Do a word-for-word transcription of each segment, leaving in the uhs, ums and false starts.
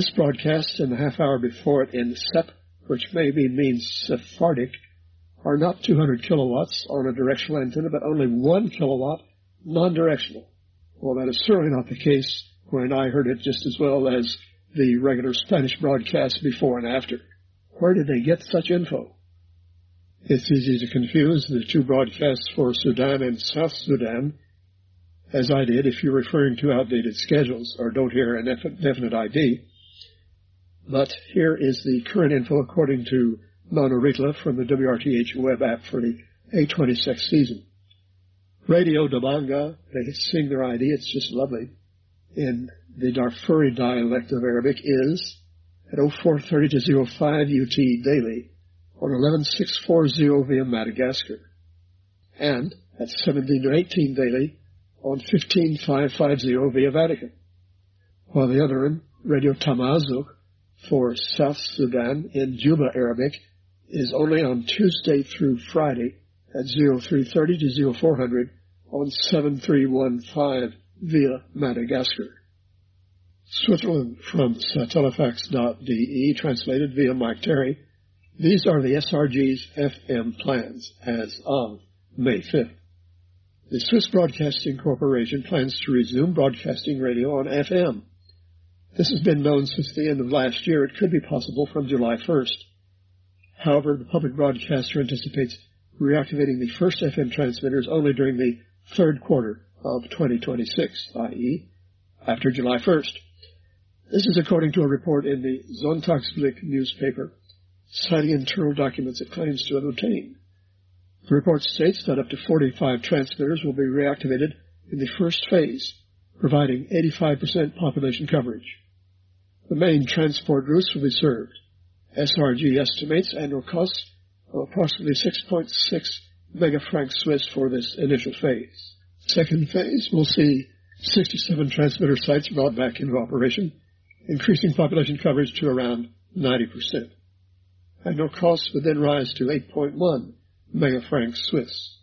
This broadcast and the half hour before it in S E P, which maybe means Sephardic, are not two hundred kilowatts on a directional antenna, but only one kilowatt non-directional. Well, that is certainly not the case when I heard it just as well as the regular Spanish broadcast before and after. Where did they get such info? It's easy to confuse the two broadcasts for Sudan and South Sudan, as I did if you're referring to outdated schedules or don't hear a definite I D. But here is the current info according to Mano Ritla from the W R T H web app for the eight twenty-six season. Radio Dabanga, they sing their I D, it's just lovely, in the Darfuri dialect of Arabic is at oh four thirty to oh five U T daily on eleven six forty via Madagascar, and at seventeen to eighteen daily on fifteen five fifty via Vatican, while the other one, Radio Tamazuk, for South Sudan in Juba Arabic, is only on Tuesday through Friday at oh three thirty to oh four hundred on seven three one five via Madagascar. Switzerland from Satellifax dot D E, translated via Mike Terry. These are the S R G's F M plans as of May fifth. The Swiss Broadcasting Corporation plans to resume broadcasting radio on F M. This has been known since the end of last year. It could be possible from July first. However, the public broadcaster anticipates reactivating the first F M transmitters only during the third quarter of twenty twenty-six, that is, after July first. This is according to a report in the Sonntagsblick newspaper, citing internal documents it claims to have obtained. The report states that up to forty-five transmitters will be reactivated in the first phase, providing eighty-five percent population coverage. The main transport routes will be served. S R G estimates annual costs of approximately six point six megafrancs Swiss for this initial phase. Second phase will see sixty-seven transmitter sites brought back into operation, increasing population coverage to around ninety percent. Annual costs would then rise to eight point one megafrancs Swiss.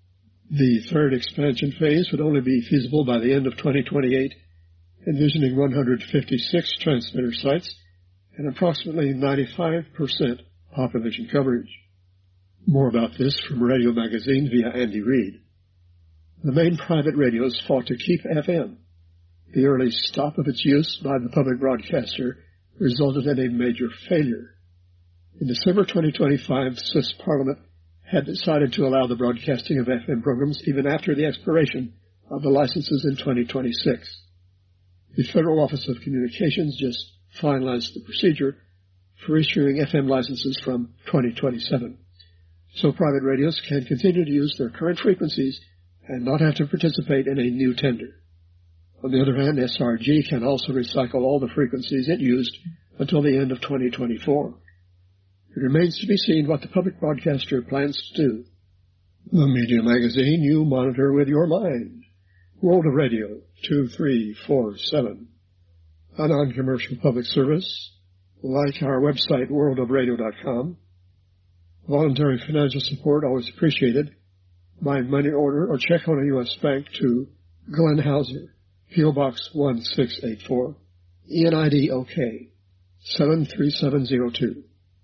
The third expansion phase would only be feasible by the end of twenty twenty-eight, envisioning one hundred fifty-six transmitter sites and approximately ninety-five percent population coverage. More about this from Radio Magazine via Andy Reid. The main private radios fought to keep F M. The early stop of its use by the public broadcaster resulted in a major failure. In December twenty twenty-five, the Swiss Parliament had decided to allow the broadcasting of F M programs even after the expiration of the licenses in twenty twenty-six. The Federal Office of Communications just finalized the procedure for issuing F M licenses from twenty twenty-seven, so private radios can continue to use their current frequencies and not have to participate in a new tender. On the other hand, S R G can also recycle all the frequencies it used until the end of twenty twenty-four. It remains to be seen what the public broadcaster plans to do. The Media Magazine you monitor with your mind. World of Radio, two three four seven. A non-commercial public service. Like our website, world of radio dot com. Voluntary financial support always appreciated. By money order or check on a U S bank to Glenn Hauser, P O Box one six eight four, E N I D OK, seven three seven zero two.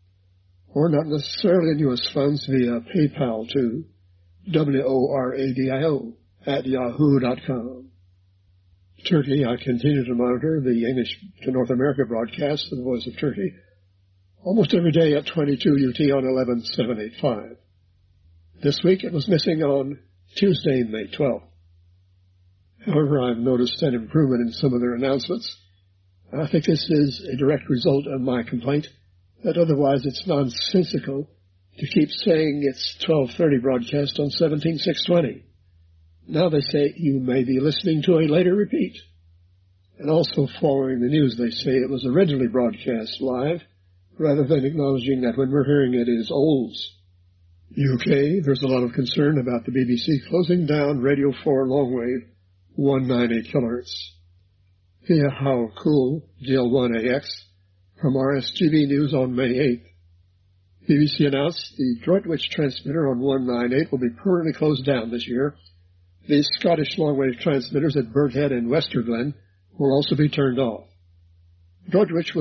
Or not necessarily in U S funds via PayPal to W O R A D I O at yahoo dot com. Turkey, I continue to monitor the English to North America broadcast of the Voice of Turkey almost every day at twenty-two U T on eleven seven eighty-five. This week it was missing on Tuesday, May twelfth. However, I've noticed an improvement in some of their announcements. I think this is a direct result of my complaint that otherwise it's nonsensical to keep saying it's twelve thirty broadcast on seventeen six twenty. Now they say you may be listening to a later repeat. And also following the news, they say it was originally broadcast live, rather than acknowledging that when we're hearing it is olds. U K, there's a lot of concern about the B B C closing down Radio four longwave one ninety kilohertz. Via How Cool, D L one A X, from R S G B News on May eighth. B B C announced the Droitwich transmitter on one ninety-eight will be permanently closed down this year. The Scottish longwave transmitters at Birdhead and Westerglen will also be turned off. Droitwich was